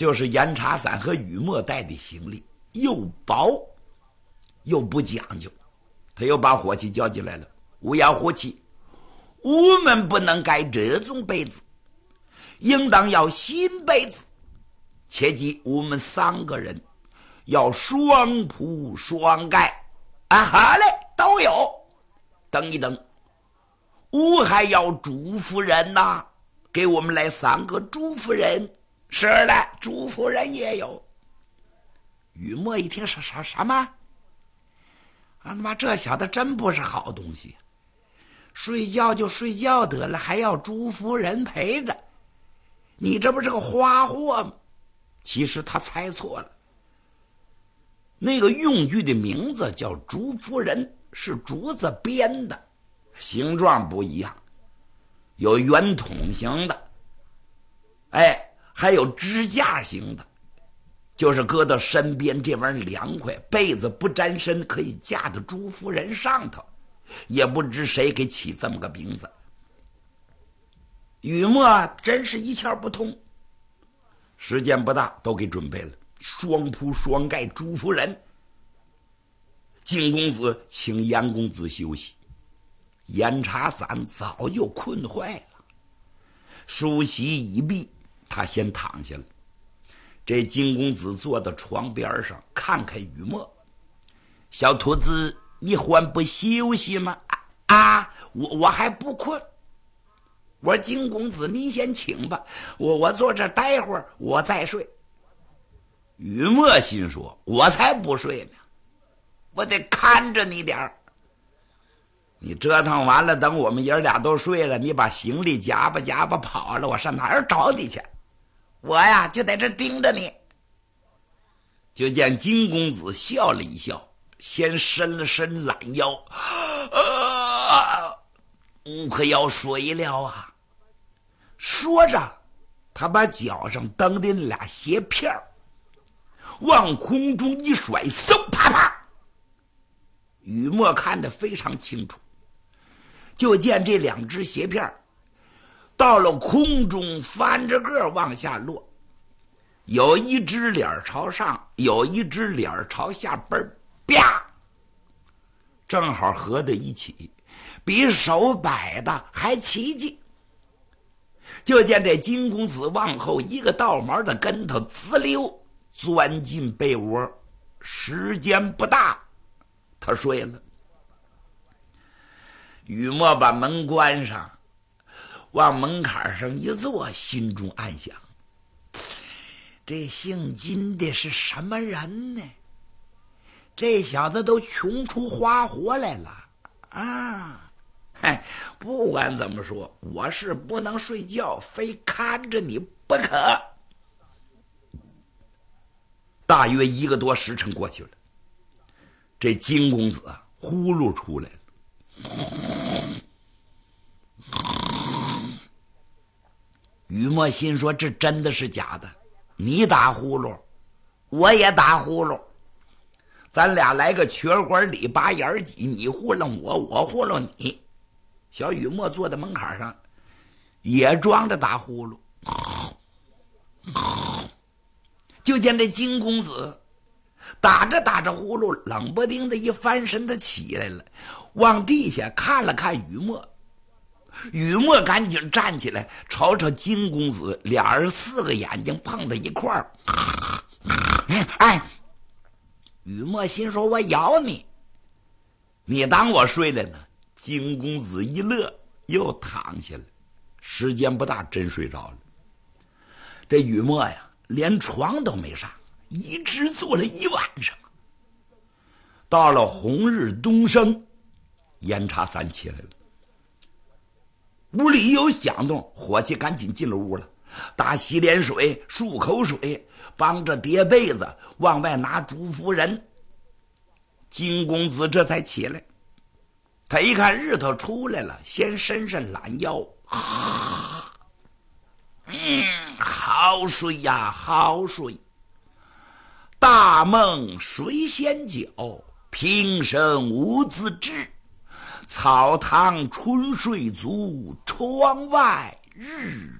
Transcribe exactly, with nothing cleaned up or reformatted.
就是严查三和雨墨带的行李，又薄又不讲究。他又把伙计叫进来了，乌鸦伙计，我们不能盖这种被子，应当要新被子，切记我们三个人要双铺双盖。啊，好嘞，都有。等一等，我还要朱夫人呐、啊，给我们来三个朱夫人。是的，朱夫人也有。雨墨一听，什什什么？啊他妈，这小子真不是好东西，睡觉就睡觉得了，还要朱夫人陪着，你这不是个花货吗？其实他猜错了，那个用具的名字叫朱夫人，是竹子编的，形状不一样，有圆筒形的，哎，还有支架型的，就是搁到身边这玩意儿凉快，被子不沾身，可以架到朱夫人上头。也不知谁给起这么个名字。雨墨真是一窍不通，时间不大，都给准备了，双铺双盖朱夫人。金公子请严公子休息，严查三早就困坏了，梳洗已毕，他先躺下了。这金公子坐到床边上，看看雨墨，小兔子，你还不休息吗？啊，啊我我还不困。我说金公子，你先请吧，我我坐这待会儿，我再睡。雨墨心说，我才不睡呢，我得看着你点儿。你折腾完了，等我们爷俩都睡了，你把行李夹吧夹吧跑了，我上哪儿找你去？我呀就在这盯着你。就见金公子笑了一笑，先伸了伸懒腰，啊，我可要睡了啊！说着，他把脚上蹬的那俩鞋片往空中一甩，嗖啪啪。雨墨看得非常清楚，就见这两只鞋片到了空中翻着个往下落，有一只脸朝上，有一只脸朝下，嘣儿啪，正好合在一起，比手摆的还奇迹。就见这金公子往后一个倒毛的跟头，滋溜钻进被窝，时间不大，他睡了。雨墨把门关上，往门槛上一坐，心中暗想，这姓金的是什么人呢？这小子都穷出花活来了啊！嗨，不管怎么说，我是不能睡觉，非看着你不可。大约一个多时辰过去了，这金公子啊呼噜出来了，雨墨心说，这真的是假的？你打呼噜，我也打呼噜，咱俩来个瘸管里拔眼挤，你糊弄我，我糊弄你。小雨墨坐在门槛上，也装着打呼噜。就见这金公子打着打着呼噜，冷不丁的一翻身，他起来了，往地下看了看雨墨。雨墨赶紧站起来，瞅瞅金公子，俩人四个眼睛碰到一块儿。哎，雨墨心说，我咬你，你当我睡了呢？金公子一乐，又躺下了。时间不大，真睡着了。这雨墨呀，连床都没上，一直坐了一晚上。到了红日东升，严查三起来了。屋里有响动，伙计赶紧进了屋了，打洗脸水，漱口水，帮着叠被子，往外拿朱夫人。金公子这才起来，他一看日头出来了，先伸伸懒腰，嗯，好睡呀，好睡。大梦谁先觉，平生无自知。草堂春睡足，窗外日